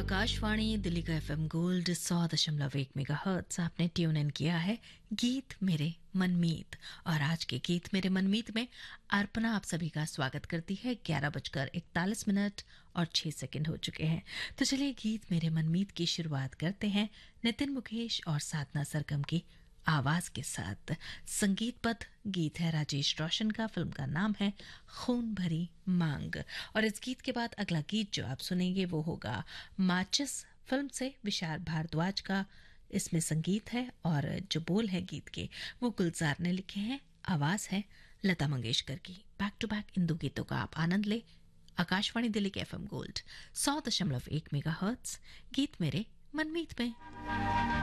आकाशवाणी दिल्ली का FM gold 100.1 megahertz आपने tune in किया है गीत मेरे मनमीत। और आज के गीत मेरे मनमीत में अर्पणा आप सभी का स्वागत करती है। 11:41 और 6 सेकंड हो चुके हैं। तो चलिए गीत मेरे मनमीत की शुरुआत करते हैं नितिन मुकेश और साधना सरगम की आवाज के साथ। संगीतबद्ध गीत है राजेश रोशन का, फिल्म का नाम है खून भरी मांग। और इस गीत के बाद अगला गीत जो आप सुनेंगे वो होगा माचिस फिल्म से, विशाल भारद्वाज का इसमें संगीत है और जो बोल है गीत के वो गुलजार ने लिखे हैं, आवाज है लता मंगेशकर की। बैक टू बैक इन दो गीतों का आप आनंद ले। आकाशवाणी दिल्ली के एफएम गोल्ड 100.1 मेगाहर्ट्ज, गीत मेरे मनमीत में।